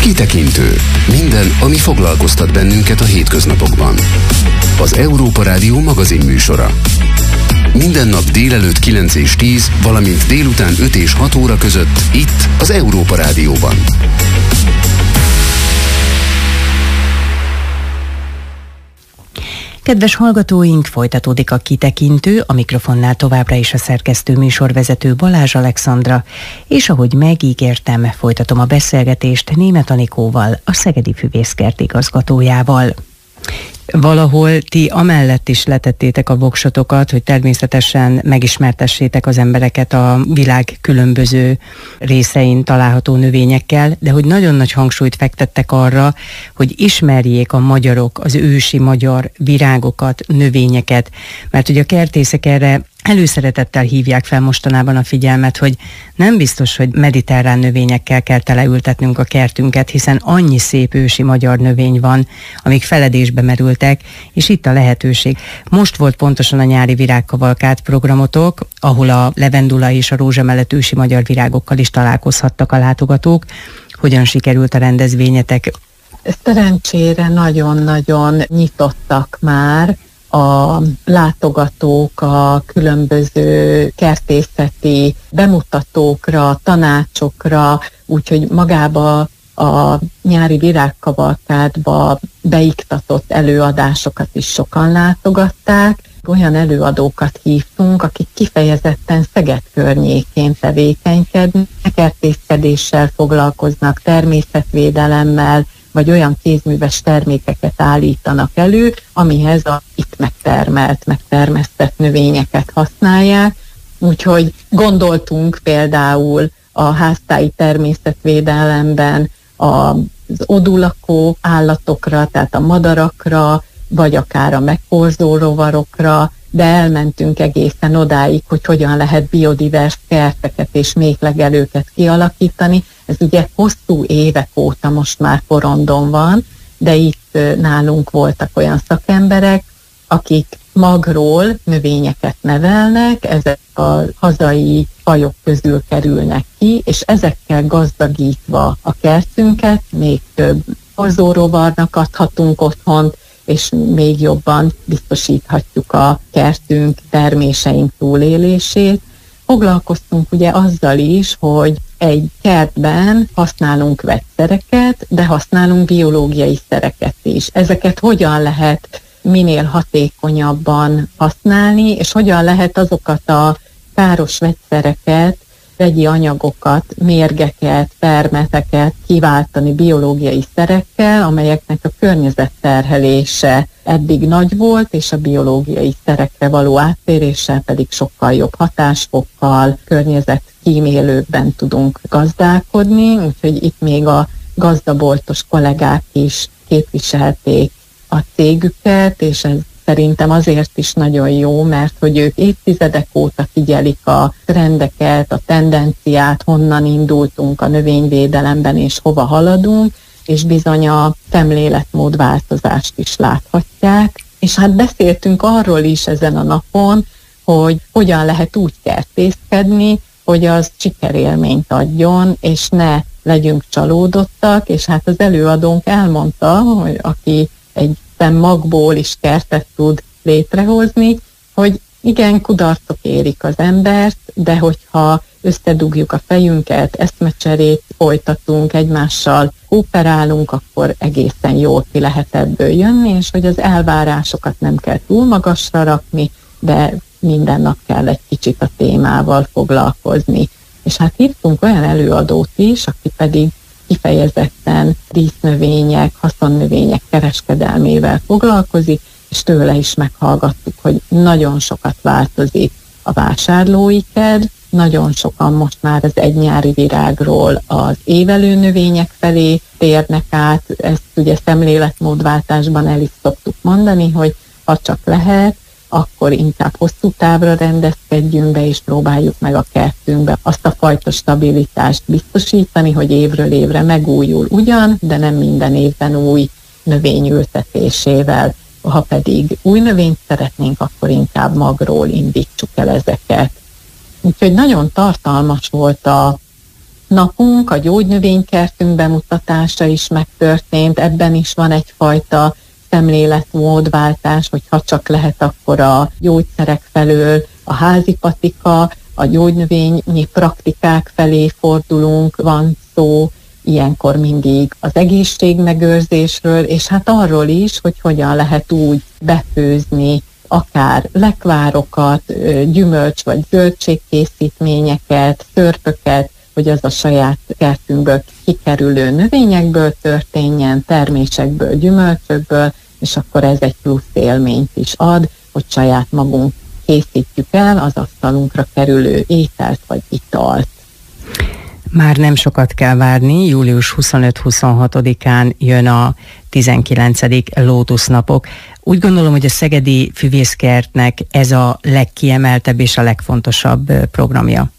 Kitekintő. Minden, ami foglalkoztat bennünket a hétköznapokban. Az Európa Rádió magazin műsora. Minden nap délelőtt 9 és 10, valamint délután 5 és 6 óra között itt az Európa Rádióban. Kedves hallgatóink, folytatódik a Kitekintő, a mikrofonnál továbbra is a szerkesztő műsorvezető Balázs Alexandra, és ahogy megígértem, folytatom a beszélgetést Németh Anikóval, a Szegedi Füvészkert igazgatójával. Valahol ti amellett is letettétek a voksotokat, hogy természetesen megismertessétek az embereket a világ különböző részein található növényekkel, de hogy nagyon nagy hangsúlyt fektettek arra, hogy ismerjék a magyarok az ősi magyar virágokat, növényeket, mert ugye a kertészek erre előszeretettel hívják fel mostanában a figyelmet, hogy nem biztos, hogy mediterrán növényekkel kell teleültetnünk a kertünket, hiszen annyi szép ősi magyar növény van, amik feledésbe merültek, és itt a lehetőség. Most volt pontosan a nyári virágkavalkád programotok, ahol a levendula és a rózsa mellett ősi magyar virágokkal is találkozhattak a látogatók. Hogyan sikerült a rendezvényetek? Szerencsére nagyon-nagyon nyitottak már a látogatók a különböző kertészeti bemutatókra, tanácsokra, úgyhogy magába a nyári virágkavalkádba beiktatott előadásokat is sokan látogatták. Olyan előadókat hívtunk, akik kifejezetten Szeged környékén tevékenykednek, kertészkedéssel foglalkoznak, természetvédelemmel, vagy olyan kézműves termékeket állítanak elő, amihez a itt megtermesztett növényeket használják. Úgyhogy gondoltunk például a háztáji természetvédelemben az odulakó állatokra, tehát a madarakra, vagy akár a megporzó rovarokra, de elmentünk egészen odáig, hogy hogyan lehet biodivers kerteket és méhlegelőket kialakítani. Ez ugye hosszú évek óta most már porondon van, de itt nálunk voltak olyan szakemberek, akik magról növényeket nevelnek, ezek a hazai fajok közül kerülnek ki, és ezekkel gazdagítva a kertünket még több porzórovarnak adhatunk otthont, és még jobban biztosíthatjuk a kertünk, terméseink túlélését. Foglalkoztunk ugye azzal is, hogy egy kertben használunk vegyszereket, de használunk biológiai szereket is. Ezeket hogyan lehet minél hatékonyabban használni, és hogyan lehet azokat a káros vegyszereket, vegyi anyagokat, mérgeket, permeteket kiváltani biológiai szerekkel, amelyeknek a környezetterhelése eddig nagy volt, és a biológiai szerekre való áttéréssel pedig sokkal jobb hatásfokkal, környezetkímélőbben tudunk gazdálkodni, úgyhogy itt még a gazdaboltos kollégák is képviselték a cégüket, és ez szerintem azért is nagyon jó, mert hogy ők évtizedek óta figyelik a trendeket, a tendenciát, honnan indultunk a növényvédelemben és hova haladunk, és bizony a szemléletmódváltozást is láthatják. És hát beszéltünk arról is ezen a napon, hogy hogyan lehet úgy kertészkedni, hogy az sikerélményt adjon, és ne legyünk csalódottak, és hát az előadónk elmondta, hogy aki egy magból is kertet tud létrehozni, hogy igen, kudarcok érik az embert, de hogyha összedugjuk a fejünket, eszmecserét folytatunk, egymással kooperálunk, akkor egészen jól ki lehet ebből jönni, és hogy az elvárásokat nem kell túl magasra rakni, de minden nap kell egy kicsit a témával foglalkozni. És hát hívtunk olyan előadót is, aki pedig kifejezetten dísznövények, haszonnövények kereskedelmével foglalkozik, és tőle is meghallgattuk, hogy nagyon sokat változik a vásárlói kedv, nagyon sokan most már az egy nyári virágról az évelő növények felé térnek át, ezt ugye szemléletmódváltásban el is szoktuk mondani, hogy ha csak lehet, akkor inkább hosszú távra rendezkedjünk be, és próbáljuk meg a kertünkbe azt a fajta stabilitást biztosítani, hogy évről évre megújul ugyan, de nem minden évben új növényültetésével. Ha pedig új növényt szeretnénk, akkor inkább magról indítsuk el ezeket. Úgyhogy nagyon tartalmas volt a napunk, a gyógynövénykertünk bemutatása is megtörtént, ebben is van egyfajta szemléletmódváltás, hogy ha csak lehet, akkor a gyógyszerek felől a házi patika, a gyógynövényi praktikák felé fordulunk, van szó ilyenkor mindig az egészségmegőrzésről, és hát arról is, hogy hogyan lehet úgy befőzni akár lekvárokat, gyümölcs vagy zöldségkészítményeket, szörpöket, hogy az a saját kertünkből kikerülő növényekből történjen, termésekből, gyümölcsökből, és akkor ez egy plusz élményt is ad, hogy saját magunk készítjük el az asztalunkra kerülő ételt vagy italt. Már nem sokat kell várni, július 25-26-án jön a 19. lótusznapok. Úgy gondolom, hogy a Szegedi Füvészkertnek ez a legkiemeltebb és a legfontosabb programja.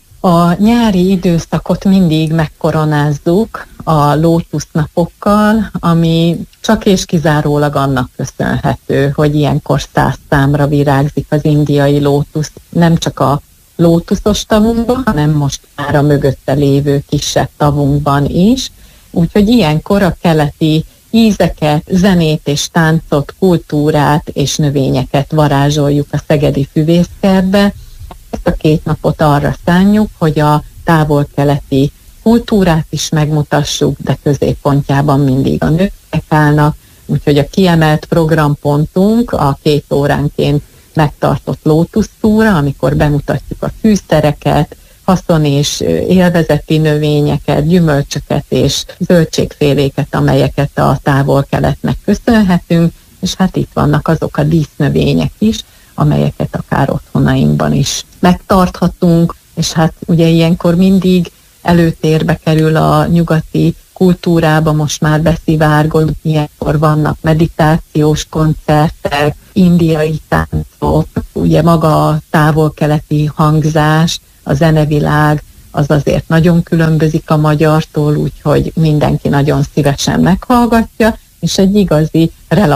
A nyári időszakot mindig megkoronázzuk a lótusznapokkal, ami csak és kizárólag annak köszönhető, hogy ilyenkor 100 számra virágzik az indiai lótusz, nem csak a lótuszos tavunkban, hanem most már a mögötte lévő kisebb tavunkban is. Úgyhogy ilyenkor a keleti ízeket, zenét és táncot, kultúrát és növényeket varázsoljuk a Szegedi Füvészkertbe. Ezt a 2 napot arra szánjuk, hogy a távol-keleti kultúrát is megmutassuk, de középpontjában mindig a nők állnak. Úgyhogy a kiemelt programpontunk a 2 óránként megtartott lótusztúra, amikor bemutatjuk a fűszereket, haszon- és élvezeti növényeket, gyümölcsöket és zöldségféléket, amelyeket a távol-keletnek köszönhetünk, és hát itt vannak azok a dísznövények is, amelyeket akár otthonainkban is megtarthatunk, és hát ugye ilyenkor mindig előtérbe kerül a nyugati kultúrába, most már beszivárgod, ilyenkor vannak meditációs koncertek, indiai táncok, ugye maga a távol-keleti hangzás, a zenevilág az azért nagyon különbözik a magyartól, úgyhogy mindenki nagyon szívesen meghallgatja, és egy igazi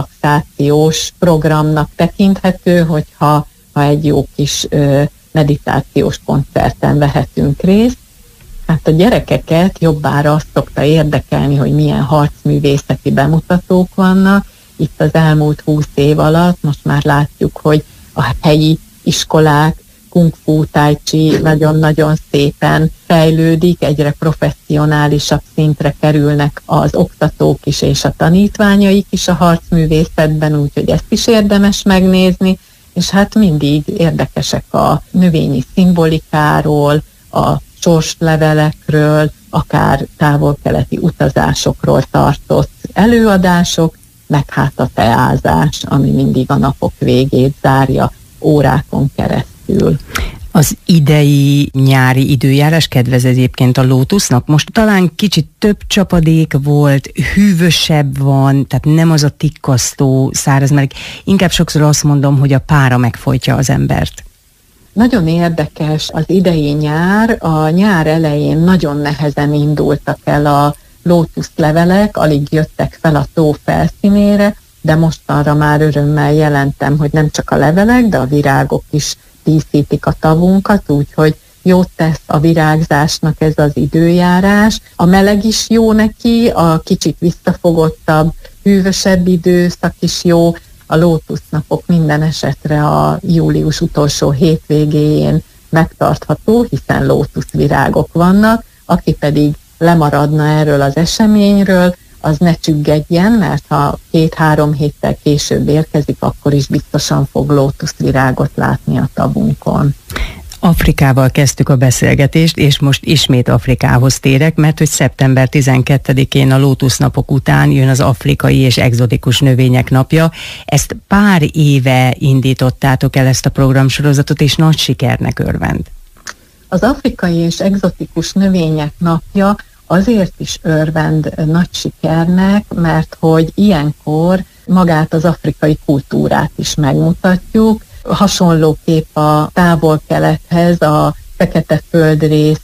relaxációs programnak tekinthető, hogyha egy jó kis meditációs koncerten vehetünk részt. Hát a gyerekeket jobbára azt szokta érdekelni, hogy milyen harcművészeti bemutatók vannak. Itt az elmúlt 20 év alatt most már látjuk, hogy a helyi iskolák kung fu, tai chi nagyon-nagyon szépen fejlődik, egyre professzionálisabb szintre kerülnek az oktatók is és a tanítványaik is a harcművészetben, úgyhogy ezt is érdemes megnézni, és hát mindig érdekesek a növényi szimbolikáról, a sorslevelekről, akár távol-keleti utazásokról tartott előadások, meg hát a teázás, ami mindig a napok végét zárja órákon keresztül. Az idei nyári időjárás kedvez egyébként a lótusznak. Most talán kicsit több csapadék volt, hűvösebb van, tehát nem az a tikkasztó száraz meleg. Inkább sokszor azt mondom, hogy a pára megfojtja az embert. Nagyon érdekes az idei nyár. A nyár elején nagyon nehezen indultak el a lótuszlevelek, alig jöttek fel a tó felszínére, de mostanra már örömmel jelentem, hogy nem csak a levelek, de a virágok is díszítik a tavunkat, úgyhogy jót tesz a virágzásnak ez az időjárás. A meleg is jó neki, a kicsit visszafogottabb, hűvösebb időszak is jó. A lótusznapok minden esetre a július utolsó hétvégéjén megtartható, hiszen lótuszvirágok vannak, aki pedig lemaradna erről az eseményről, az ne csüggedjen, mert ha 2-3 héttel később érkezik, akkor is biztosan fog lótuszvirágot látni a tavunkon. Afrikával kezdtük a beszélgetést, és most ismét Afrikához térek, mert hogy szeptember 12-én a lótusznapok után jön az afrikai és egzotikus növények napja. Ezt pár éve indítottátok el, ezt a programsorozatot, és nagy sikernek örvend. Az afrikai és egzotikus növények napja azért is örvend nagy sikernek, mert hogy ilyenkor magát az afrikai kultúrát is megmutatjuk. Hasonlóképp a távol-kelethez a fekete földrész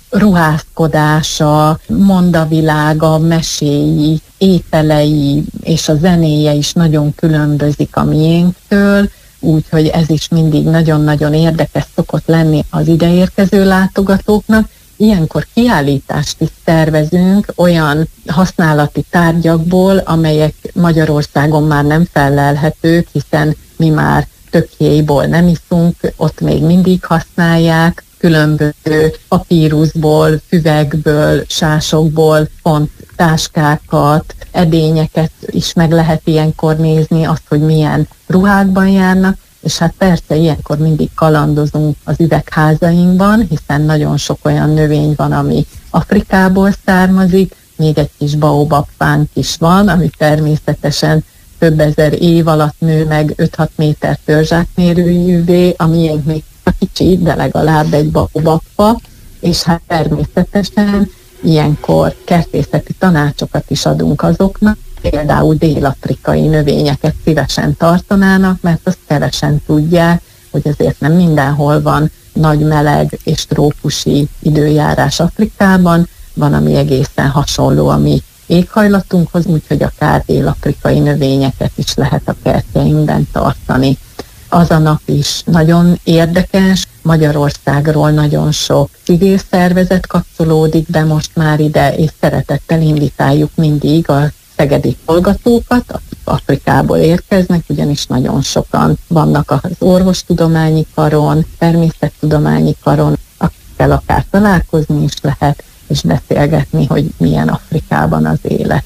ruházkodása, mondavilága, meséi, ételei és a zenéje is nagyon különbözik a miénktől, úgyhogy ez is mindig nagyon-nagyon érdekes szokott lenni az ideérkező látogatóknak, Ilyenkor kiállítást is tervezünk olyan használati tárgyakból, amelyek Magyarországon már nem fellelhetők, hiszen mi már tökjéiból nem iszunk, ott még mindig használják, különböző papírusból, füvekből, sásokból font táskákat, edényeket is meg lehet ilyenkor nézni, azt, hogy milyen ruhákban járnak, és hát persze ilyenkor mindig kalandozunk az üvegházainkban, hiszen nagyon sok olyan növény van, ami Afrikából származik, még egy kis baobab fánk is van, ami természetesen több ezer év alatt nő meg 5-6 méter törzsákmérőjűvé, a miénk még kicsi, de legalább egy baobabfa, és hát természetesen ilyenkor kertészeti tanácsokat is adunk azoknak, például dél-afrikai növényeket szívesen tartanának, mert azt kevesen tudják, hogy azért nem mindenhol van nagy meleg és trópusi időjárás Afrikában, van, ami egészen hasonló a mi éghajlatunkhoz, úgyhogy akár dél-afrikai növényeket is lehet a kertjeinkben tartani. Az a nap is nagyon érdekes, Magyarországról nagyon sok civil szervezet kapcsolódik be most már ide, és szeretettel invitáljuk mindig a szegedi hallgatókat, akik Afrikából érkeznek, ugyanis nagyon sokan vannak az orvostudományi karon, természettudományi karon, akikkel akár találkozni is lehet, és beszélgetni, hogy milyen Afrikában az élet.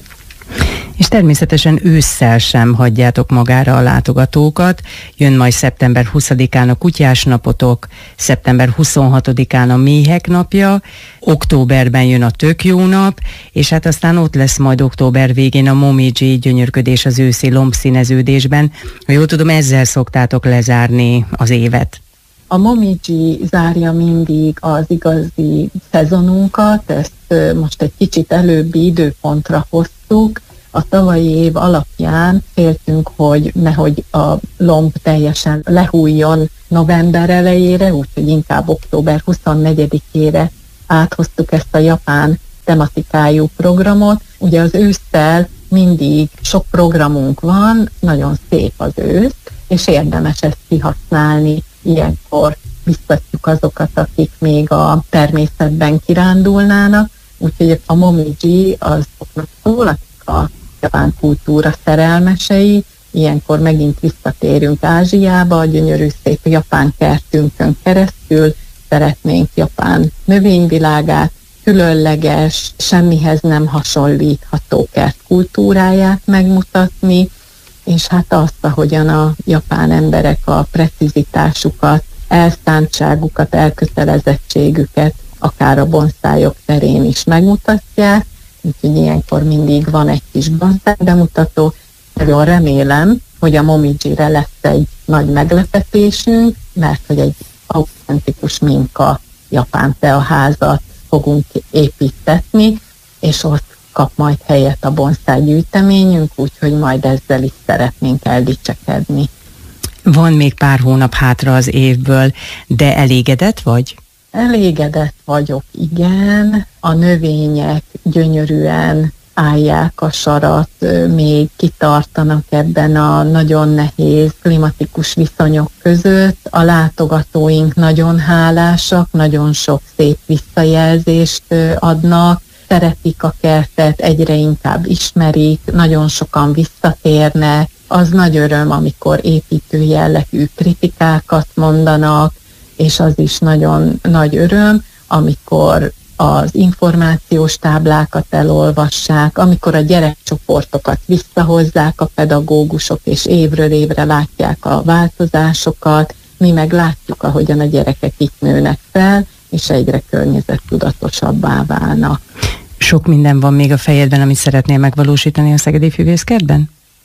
És természetesen ősszel sem hagyjátok magára a látogatókat. Jön majd szeptember 20-án a kutyás napotok, szeptember 26-án a méhek napja, októberben jön a tök jó nap, és hát aztán ott lesz majd október végén a Momiji gyönyörködés az őszi lombszíneződésben. Ha jól tudom, ezzel szoktátok lezárni az évet. A Momiji zárja mindig az igazi szezonunkat, ezt most egy kicsit előbbi időpontra hoztuk. A tavalyi év alapján féltünk, hogy nehogy a lomb teljesen lehújjon november elejére, úgyhogy inkább október 24-ére áthoztuk ezt a japán tematikájú programot. Ugye az ősszel mindig sok programunk van, nagyon szép az ősz, és érdemes ezt kihasználni. Ilyenkor biztatjuk azokat, akik még a természetben kirándulnának, úgyhogy a Momiji azoknak szól, akik a japán kultúra szerelmesei. Ilyenkor megint visszatérünk Ázsiába, a gyönyörű szép japán kertünkön keresztül, szeretnénk japán növényvilágát, különleges, semmihez nem hasonlítható kert kultúráját megmutatni, és hát azt, ahogyan a japán emberek a precizitásukat, elszántságukat, elkötelezettségüket akár a bonszájok terén is megmutatják, úgyhogy ilyenkor mindig van egy kis bonszáj bemutató. Nagyon remélem, hogy a Momiji-re lesz egy nagy meglepetésünk, mert hogy egy autentikus minka japán teaházat fogunk építetni, és ott kap majd helyet a bonszáj gyűjteményünk, úgyhogy majd ezzel is szeretnénk eldicsekedni. Van még pár hónap hátra az évből, de elégedett vagy? Elégedett vagyok, igen. A növények gyönyörűen állják a sarat, még kitartanak ebben a nagyon nehéz klimatikus viszonyok között. A látogatóink nagyon hálásak, nagyon sok szép visszajelzést adnak, szeretik a kertet, egyre inkább ismerik, nagyon sokan visszatérnek. Az nagy öröm, amikor építő jellegű kritikákat mondanak, és az is nagyon nagy öröm, amikor az információs táblákat elolvassák, amikor a gyerekcsoportokat visszahozzák a pedagógusok, és évről évre látják a változásokat, mi meg látjuk, ahogyan a gyerekek itt nőnek fel, és egyre környezettudatosabbá válnak. Sok minden van még a fejedben, amit szeretnél megvalósítani a Szegedi Füvészkertben?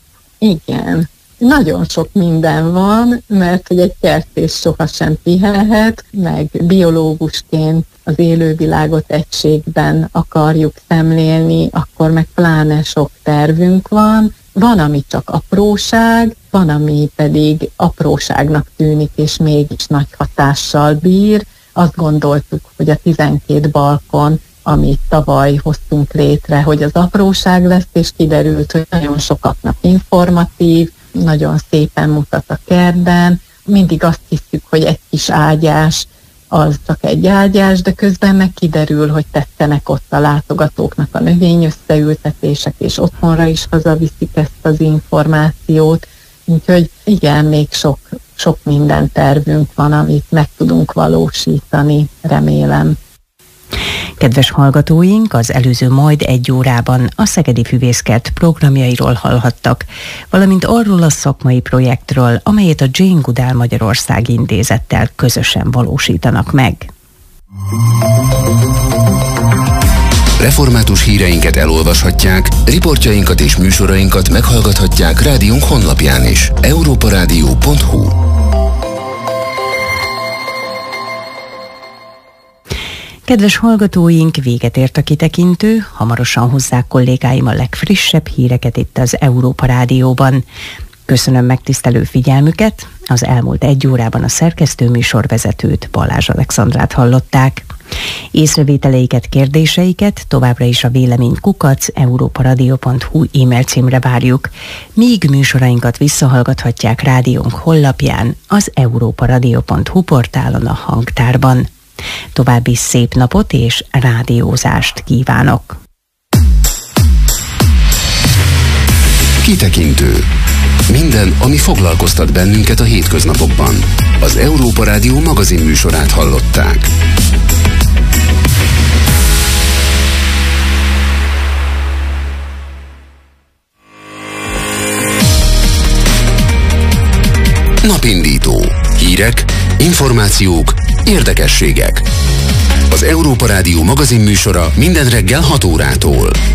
Igen. Nagyon sok minden van, mert hogy egy kertész sohasem pihenhet, meg biológusként az élővilágot egységben akarjuk szemlélni, akkor meg pláne sok tervünk van. Van, ami csak apróság, van, ami pedig apróságnak tűnik, és mégis nagy hatással bír. Azt gondoltuk, hogy a 12 balkon, amit tavaly hoztunk létre, hogy az apróság lesz, és kiderült, hogy nagyon sokaknak informatív, nagyon szépen mutat a kertben. Mindig azt hiszük, hogy egy kis ágyás az csak egy ágyás, de közben meg kiderül, hogy tetszenek ott a látogatóknak a növényösszeültetések, és otthonra is hazaviszik ezt az információt. Úgyhogy igen, még sok minden tervünk van, amit meg tudunk valósítani, remélem. Kedves hallgatóink, az előző majd 1 órában a Szegedi Füvészkert programjairól hallhattak, valamint arról a szakmai projektről, amelyet a Jane Goodall Magyarország Intézettel közösen valósítanak meg. Református híreinket elolvashatják, riportjainkat és műsorainkat meghallgathatják rádiónk honlapján is. europaradio.hu. Kedves hallgatóink, véget ért a kitekintő, hamarosan hozzák kollégáim a legfrissebb híreket itt az Európa Rádióban. Köszönöm megtisztelő figyelmüket, az elmúlt 1 órában a szerkesztőműsorvezetőt, Balázs Alexandrát hallották. Észrevételeiket, kérdéseiket továbbra is a vélemény@europaradio.hu e-mail címre várjuk, míg műsorainkat visszahallgathatják rádiónk honlapján, az europaradio.hu portálon, a hangtárban. További szép napot és rádiózást kívánok! Kitekintő. Minden, ami foglalkoztat bennünket a hétköznapokban. Az Európa Rádió magazin műsorát hallották. Napindító. Hírek, információk, érdekességek. Az Európa Rádió magazin műsora minden reggel 6 órától.